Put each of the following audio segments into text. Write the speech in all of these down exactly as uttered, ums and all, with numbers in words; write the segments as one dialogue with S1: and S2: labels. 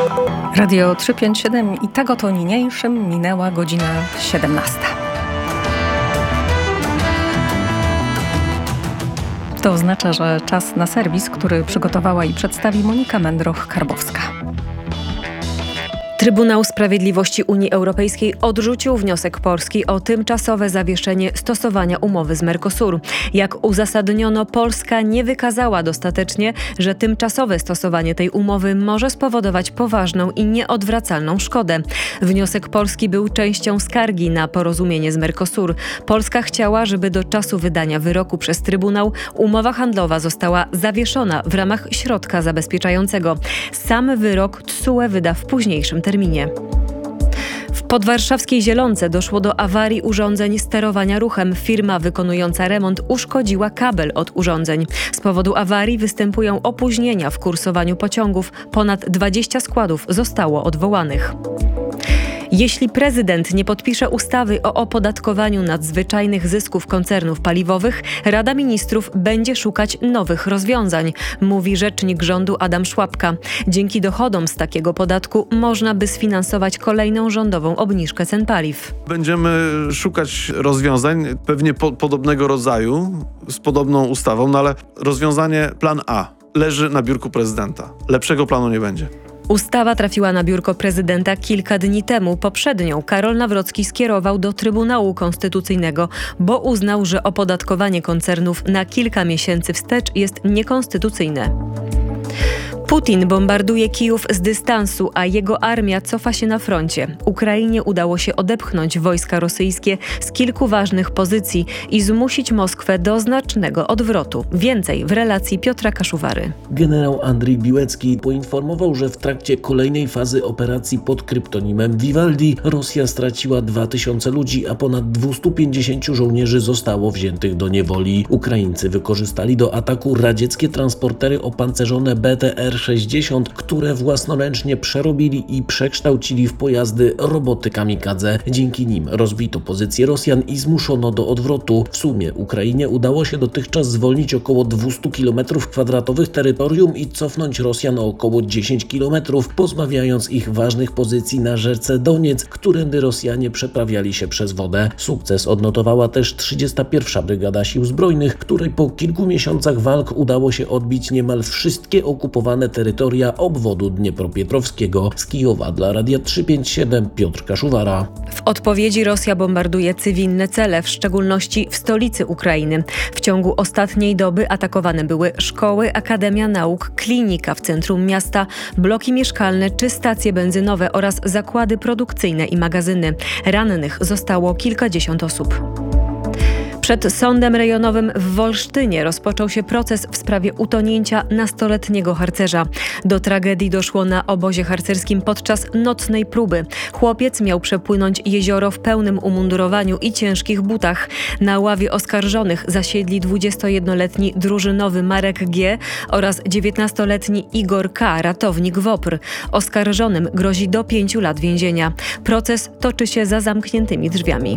S1: Radio trzysta pięćdziesiąt siedem i tak oto niniejszym minęła godzina siedemnasta. To oznacza, że czas na serwis, który przygotowała i przedstawi Monika Mędroch-Karbowska.
S2: Trybunał Sprawiedliwości Unii Europejskiej odrzucił wniosek Polski o tymczasowe zawieszenie stosowania umowy z Mercosur. Jak uzasadniono, Polska nie wykazała dostatecznie, że tymczasowe stosowanie tej umowy może spowodować poważną i nieodwracalną szkodę. Wniosek Polski był częścią skargi na porozumienie z Mercosur. Polska chciała, żeby do czasu wydania wyroku przez Trybunał umowa handlowa została zawieszona w ramach środka zabezpieczającego. Sam wyrok T S U E wyda w późniejszym terminie. W podwarszawskiej Zielonce doszło do awarii urządzeń sterowania ruchem. Firma wykonująca remont uszkodziła kabel od urządzeń. Z powodu awarii występują opóźnienia w kursowaniu pociągów. Ponad dwadzieścia składów zostało odwołanych. Jeśli prezydent nie podpisze ustawy o opodatkowaniu nadzwyczajnych zysków koncernów paliwowych, Rada Ministrów będzie szukać nowych rozwiązań, mówi rzecznik rządu Adam Szłapka. Dzięki dochodom z takiego podatku można by sfinansować kolejną rządową obniżkę cen paliw.
S3: Będziemy szukać rozwiązań pewnie po, podobnego rodzaju, z podobną ustawą, no ale rozwiązanie plan A leży na biurku prezydenta. Lepszego planu nie będzie.
S2: Ustawa trafiła na biurko prezydenta kilka dni temu. Poprzednią Karol Nawrocki skierował do Trybunału Konstytucyjnego, bo uznał, że opodatkowanie koncernów na kilka miesięcy wstecz jest niekonstytucyjne. Putin bombarduje Kijów z dystansu, a jego armia cofa się na froncie. Ukrainie udało się odepchnąć wojska rosyjskie z kilku ważnych pozycji i zmusić Moskwę do znacznego odwrotu. Więcej w relacji Piotra Kaszuwary.
S4: Generał Andrii Biłecki poinformował, że w trakcie kolejnej fazy operacji pod kryptonimem Vivaldi Rosja straciła dwa tysiące ludzi, a ponad dwieście pięćdziesiąt żołnierzy zostało wziętych do niewoli. Ukraińcy wykorzystali do ataku radzieckie transportery opancerzone B T R sześćdziesiąt, które własnoręcznie przerobili i przekształcili w pojazdy roboty kamikadze. Dzięki nim rozbito pozycje Rosjan i zmuszono do odwrotu. W sumie Ukrainie udało się dotychczas zwolnić około dwieście kilometrów kwadratowych terytorium i cofnąć Rosjan o około dziesięć kilometrów, pozbawiając ich ważnych pozycji na rzece Doniec, którędy Rosjanie przeprawiali się przez wodę. Sukces odnotowała też trzydziesta pierwsza Brygada Sił Zbrojnych, której po kilku miesiącach walk udało się odbić niemal wszystkie okupowane terytoria obwodu dniepropietrowskiego. Z Kijowa dla Radia trzysta pięćdziesiąt siedem Piotr Kaszuwara.
S2: W odpowiedzi Rosja bombarduje cywilne cele, w szczególności w stolicy Ukrainy. W ciągu ostatniej doby atakowane były szkoły, Akademia Nauk, klinika w centrum miasta, bloki mieszkalne czy stacje benzynowe oraz zakłady produkcyjne i magazyny. Rannych zostało kilkadziesiąt osób. Przed Sądem Rejonowym w Wolsztynie rozpoczął się proces w sprawie utonięcia nastoletniego harcerza. Do tragedii doszło na obozie harcerskim podczas nocnej próby. Chłopiec miał przepłynąć jezioro w pełnym umundurowaniu i ciężkich butach. Na ławie oskarżonych zasiedli dwudziestojednoletni drużynowy Marek G. oraz dziewiętnastoletni Igor K., ratownik WOPR. Oskarżonym grozi do pięciu lat więzienia. Proces toczy się za zamkniętymi drzwiami.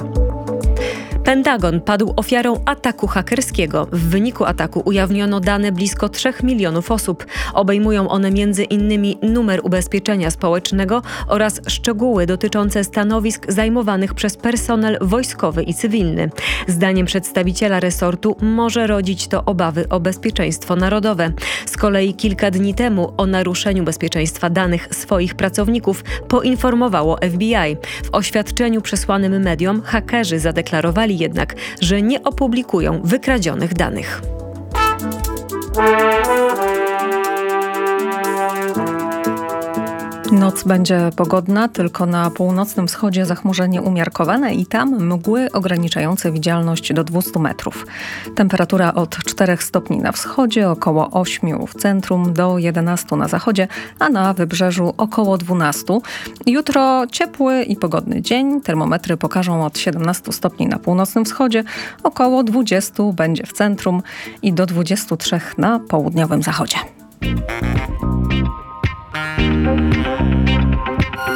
S2: Pentagon padł ofiarą ataku hakerskiego. W wyniku ataku ujawniono dane blisko trzech milionów osób. Obejmują one między innymi numer ubezpieczenia społecznego oraz szczegóły dotyczące stanowisk zajmowanych przez personel wojskowy i cywilny. Zdaniem przedstawiciela resortu może rodzić to obawy o bezpieczeństwo narodowe. Z kolei kilka dni temu o naruszeniu bezpieczeństwa danych swoich pracowników poinformowało F B I. W oświadczeniu przesłanym mediom hakerzy zadeklarowali jednak, że nie opublikują wykradzionych danych.
S1: Noc będzie pogodna, tylko na północnym wschodzie zachmurzenie umiarkowane i tam mgły ograniczające widzialność do dwieście metrów. Temperatura od czterech stopni na wschodzie, około ośmiu w centrum, do jedenastu na zachodzie, a na wybrzeżu około dwunastu. Jutro ciepły i pogodny dzień. Termometry pokażą od siedemnastu stopni na północnym wschodzie, około dwudziestu będzie w centrum i do dwudziestu trzech na południowym zachodzie.
S5: Popołudniówka trzysta pięćdziesiąt siedem.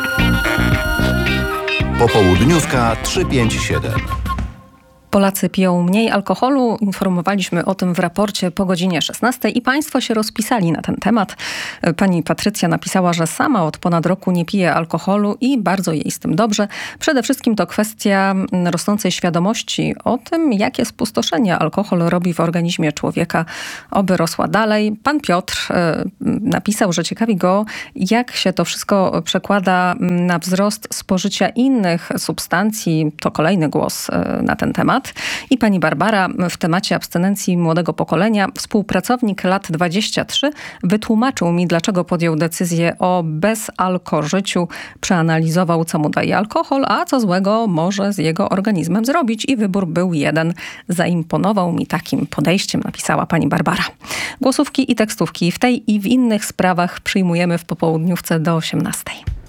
S1: Polacy piją mniej alkoholu. Informowaliśmy o tym w raporcie po godzinie szesnastej i państwo się rozpisali na ten temat. Pani Patrycja napisała, że sama od ponad roku nie pije alkoholu i bardzo jej z tym dobrze. Przede wszystkim to kwestia rosnącej świadomości o tym, jakie spustoszenie alkohol robi w organizmie człowieka, oby rosła dalej. Pan Piotr napisał, że ciekawi go, jak się to wszystko przekłada na wzrost spożycia innych substancji. To kolejny głos na ten temat. I pani Barbara w temacie abstynencji młodego pokolenia, współpracownik lat dwadzieścia trzy, wytłumaczył mi, dlaczego podjął decyzję o bezalkożyciu. Przeanalizował, co mu daje alkohol, a co złego może z jego organizmem zrobić i wybór był jeden. Zaimponował mi takim podejściem, napisała pani Barbara. Głosówki i tekstówki w tej i w innych sprawach przyjmujemy w popołudniówce do osiemnastej.